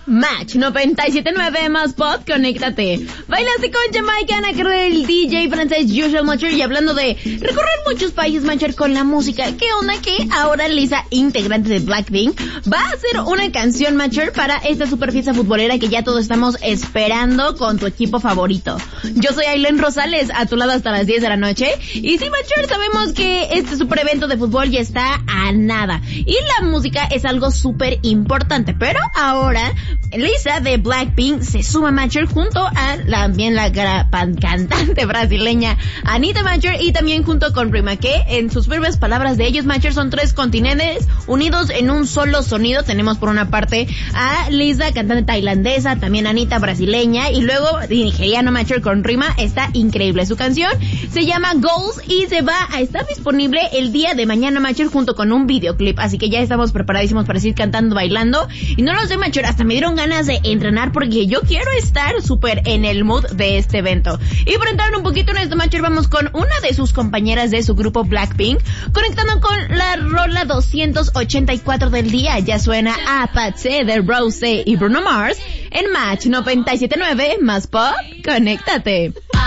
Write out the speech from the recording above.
Match 97.9 más pop, conéctate. Bailaste con Jamaican a cargo del DJ francés Usual Matcher. Y hablando de recorrer muchos países, Matcher, con la música, ¿qué onda que ahora Lisa, integrante de Blackpink, va a hacer una canción, Matcher, para esta super fiesta futbolera que ya todos estamos esperando con tu equipo favorito? Yo soy Aileen Rosales, a tu lado hasta las 10 de la noche. Y sí, Matcher, sabemos que este super evento de fútbol ya está a nada. Y la música es algo súper importante. Pero ahora Lisa de Blackpink se suma, Matcher, junto a también la cantante brasileña Anitta, Matcher, y también junto con Rima, que en sus breves palabras de ellos, Matcher, son 3 continentes unidos en un solo sonido. Tenemos por una parte a Lisa, cantante tailandesa, también Anitta, brasileña, y luego nigeriano, Matcher, con Rima. Está increíble. Su canción se llama Goals y se va a estar disponible el día de mañana, Matcher, junto con un videoclip. Así que ya estamos preparadísimos para seguir cantando, bailando. Y no lo sé, Matcher, hasta me dieron ganas de entrenar porque yo quiero estar súper en el mood de este evento. Y para entrar un poquito en esto, Matcher, vamos con una de sus compañeras de su grupo Blackpink, conectando con la rola 284 del día. Ya suena Apache de Rosé y Bruno Mars en Match 97.9 más pop, conéctate.